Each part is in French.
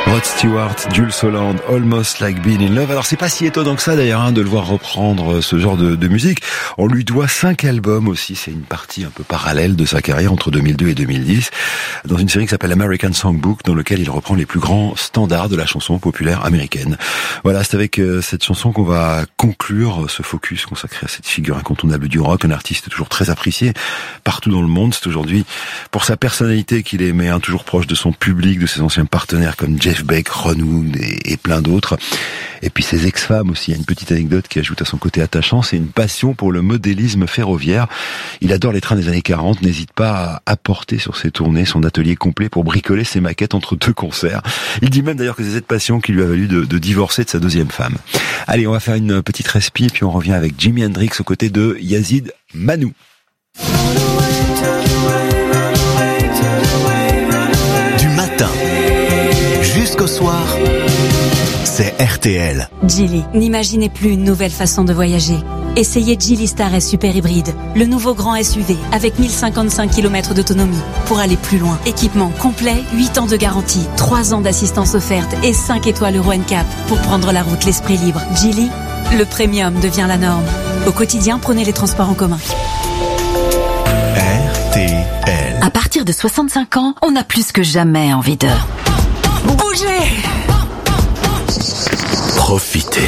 Rod Stewart, Jules Holland, Almost Like Being in Love. Alors c'est pas si étonnant que ça d'ailleurs de le voir reprendre ce genre de musique. On lui doit 5 albums aussi, c'est une partie un peu parallèle de sa carrière entre 2002 et 2010, dans une série qui s'appelle American Songbook, dans lequel il reprend les plus grands standards de la chanson populaire américaine. Voilà, c'est avec cette chanson qu'on va conclure ce focus consacré à cette figure incontournable du rock, un artiste toujours très apprécié partout dans le monde. C'est aujourd'hui pour sa personnalité qu'il est aimé, toujours proche de son public, de ses anciens partenaires comme Jeff Beck, Ron Wood et plein d'autres. Et puis ses ex-femmes aussi. Il y a une petite anecdote qui ajoute à son côté attachant, c'est une passion pour le modélisme ferroviaire. Il adore les trains des années 40, n'hésite pas à apporter sur ses tournées son atelier complet pour bricoler ses maquettes entre 2 concerts. Il dit même d'ailleurs que c'est cette passion qui lui a valu de divorcer de sa 2e femme. Allez, on va faire une petite respi, puis on revient avec Jimi Hendrix aux côtés de Yazid Manou. Du matin jusqu'au soir, c'est RTL. Geely, n'imaginez plus une nouvelle façon de voyager. Essayez Geely Star S Super Hybride, le nouveau grand SUV avec 1055 km d'autonomie pour aller plus loin. Équipement complet, 8 ans de garantie, 3 ans d'assistance offerte et 5 étoiles Euro NCAP pour prendre la route l'esprit libre. Geely, le premium devient la norme. Au quotidien, prenez les transports en commun. RTL. À partir de 65 ans, on a plus que jamais envie de bouger. Profitez.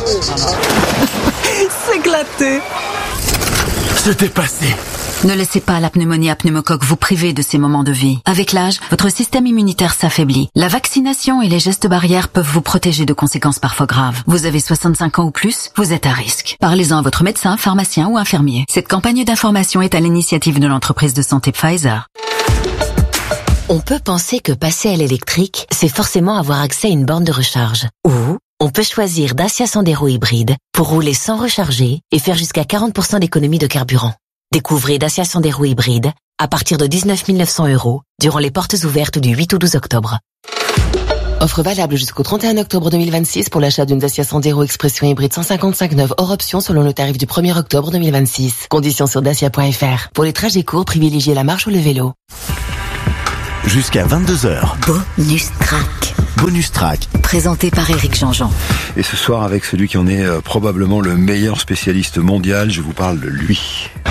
S'éclater. Se dépasser. Ne laissez pas la pneumonie à pneumocoque vous priver de ces moments de vie. Avec l'âge, votre système immunitaire s'affaiblit. La vaccination et les gestes barrières peuvent vous protéger de conséquences parfois graves. Vous avez 65 ans ou plus, vous êtes à risque. Parlez-en à votre médecin, pharmacien ou infirmier. Cette campagne d'information est à l'initiative de l'entreprise de santé Pfizer. On peut penser que passer à l'électrique, c'est forcément avoir accès à une borne de recharge. Ou on peut choisir Dacia Sandero hybride pour rouler sans recharger et faire jusqu'à 40% d'économie de carburant. Découvrez Dacia Sandero hybride à partir de 19 900 € durant les portes ouvertes du 8 au 12 octobre. Offre valable jusqu'au 31 octobre 2026 pour l'achat d'une Dacia Sandero Expression hybride 155 neuve hors option selon le tarif du 1er octobre 2026. Conditions sur dacia.fr. Pour les trajets courts, privilégiez la marche ou le vélo. Jusqu'à 22h. Bonus track. Bonus track. Présenté par Éric Jean-Jean. Et ce soir avec celui qui en est probablement le meilleur spécialiste mondial, je vous parle de lui.